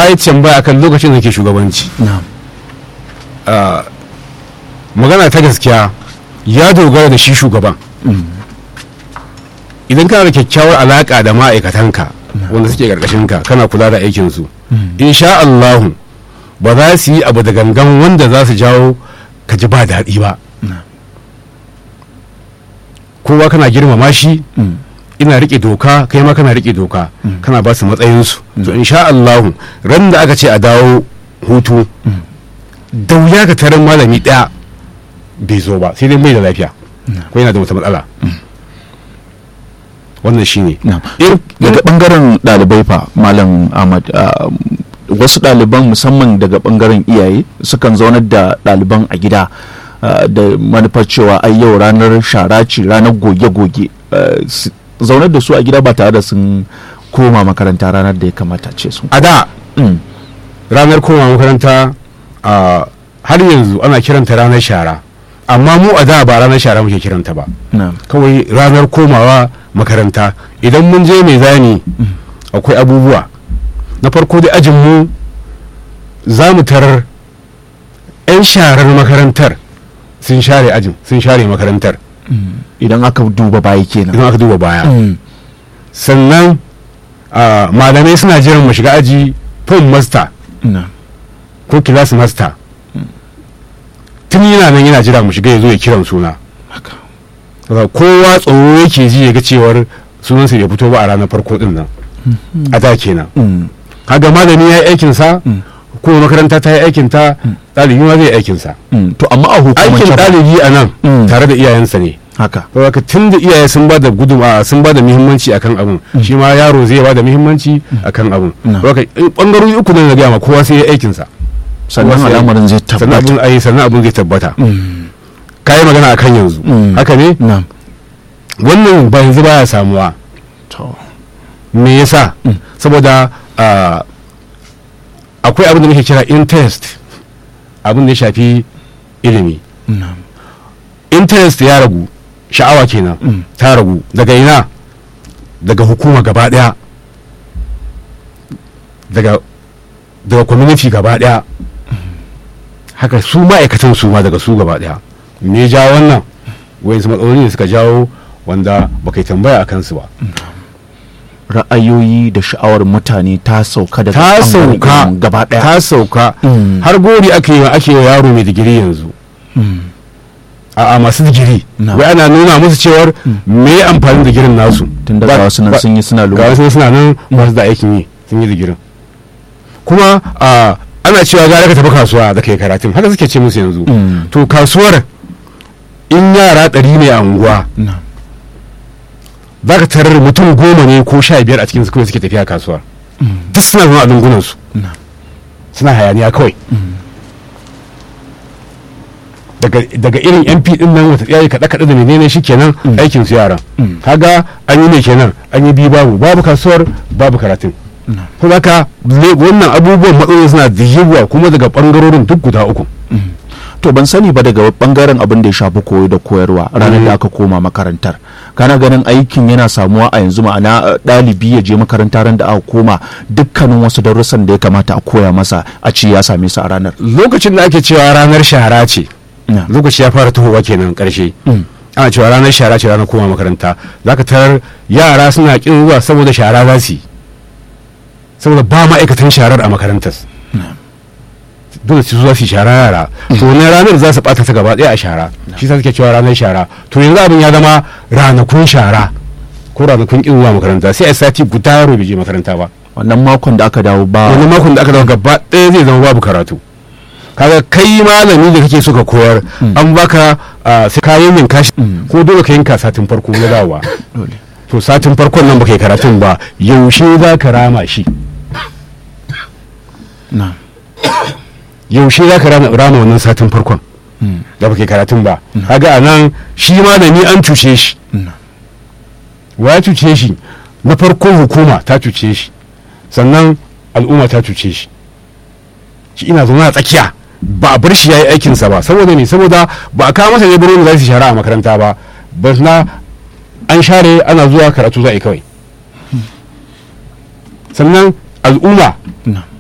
ka yi tambaya akan lokacin da ke shugabanci. Magana ta gaskiya ya dogara da shi shugaban. Idan kana da kyakkyawar alaka da ma'aikatanka wanda suke karkashinka kana kula da aikinsu, insha Allahu ba za su yi abu da gangan wanda za su jawo ka ji ba daɗi ba. Kowa kana girmama shi, ina riƙe doka, kai ma kana riƙe doka, kana ba su matsayinsu. To insha Allahu ran da aka ce a dawo hutu, da wuya ka tarin malami ɗaya bai zo ba, sai dai mai da lafiya ko yana da wata matsala. Wannan shi ne. Daga ɓangaren ɗalibai fa Malam Ahmad, wasu ɗaliban musamman daga ɓangaren iyaye sukan zaunar da ɗaliban a gida da manufar cewa ai yau ranar shara ce, ranar goge-goge, zaunar da su a gida ba tare da sun koma makaranta ranar da ya kamata ce sun. A da ranar koma makaranta har yanzu ana kiranta ranar shara, amma mu a da ba ranar shara muke kiranta ba, kawai ranar komawa makaranta. Idan mun je mai zani akwai abubuwa. Na farko dai ajin mu za mu tarar 'yan sharar makarantar sun share ajin, sun share makarantar. Idan aka duba baya kenan. Idan aka duba baya. Sannan malamai suna jiran mu shiga aji form master ko class master. Tun yana nan yana jira mu shiga ya zo ya kiran suna. Kowa tsoro yake ji ya ga cewar sunansa bai fito ba a ranar farko din nan. A da kenan. Kaga malami ya yi aikinsa, ko makaranta ta yi aikinta, ɗalibi ma zai yi aikinsa. To amma a hukumance aikin ɗalibi a nan tare da iyayensa ne. Haka. Saboda tun da iyaye sun ba da gudunmawa, sun ba da muhimmanci akan abin, shi ma yaro zai ba da muhimmanci akan abin. Saboda ɓangarori uku ne na gaya ma kowa sai ya aikinsa. Sannan al'amarin zai tabbata. Sannan abin zai tabbata. Ka yi magana akan yanzu. Haka ne? Wannan ba yanzu baya samuwa. Me yasa? Saboda akwai abin da muke kira interest, abin da ya shafi ilimi. Interest ya ragu, sha'awa kenan ta ragu. Daga ina? Daga hukuma gaba daya, daga community gaba daya, haka su ma'aikatan su ma daga su gaba daya. Me ja wannan? Wayansu matsaloli ne suka jawo wanda baka yi tambaya a kansu ba. Ra'ayoyi da sha'awar mutane ta sauka daga gaba daya. Ta sauka. Har gori ake yi wa yaro mai digiri yanzu. A masu digiri. Wai ana nuna musu cewar me amfanin digirin nasu. Tun da ga wasu nan sun yi suna lura. Ga wasu suna nan masu da aikin yi sun yi digirin. Kuma ana cewa gara ka tafi kasuwa da kai karatun, haka suke ce musu yanzu. To kasuwar in yara 100 ne a unguwa, za ka tarar mutum 10 ne ko 15 a cikin su kawai suke tafiya kasuwar. Duk suna zama a lungunansu, suna hayaniya kawai. Daga irin MP din nan wata tsaye kaɗe-kaɗe da menene shi kenan aikin su yaran. Kaga an yi ne kenan, an yi biyu babu kasuwar, babu karatun. Ko haka wannan abubuwan matsaloli suna da yawa kuma daga ɓangarorin duk guda uku. To ban sani ba daga bangaren abin da ya shafi koyo da koyarwa ranar da aka koma makarantar, kana ganin aikin yana samuwa a yanzu, ma'ana ɗalibi ya je makaranta ran da aka koma dukkanin wasu darussan da ya kamata a koya masa a ci ya same su a ranar. Lokacin da ake cewa ranar shara ce, lokaci ya fara tahowa kenan karshe. Ana cewa ranar shara ce ranar koma makaranta, zaka tarar yara suna kin zuwa saboda shara za su yi, saboda ba ma'aikatan sharar a makarantar. Dole su za su shara yara, to wannan ranar za su bata ta gaba daya a shara, shi sa suke cewa ranar shara. To yanzu abin ya zama ranakun shara ko ranakun kin zuwa makaranta, sai a sati guda yaro bai je makaranta ba. Wannan makon da aka dawo gaba daya zai zama babu karatu. Kaga kai malami da kake so ka koyar, an baka sai ka yin kashi ko dole ka yanka satin farko na dawowa. To satin farkon nan baka yi karatun ba, yaushe za ka rama shi? Yaushe za ka rama wannan satin farkon da baka karatun ba? Kaga a nan shi malami an cuce shi. Wa ya cuce shi? Na farko hukuma ta cuce shi, sannan al'umma ta cuce shi. Shi ina zaune a tsakiya, ba a bar shi ya yi aikinsa ba. Saboda ne? Saboda ba a kawo masa ne birnin da za su shara a makaranta ba, na an share ana zuwa karatu za a yi kawai. Sannan al'umma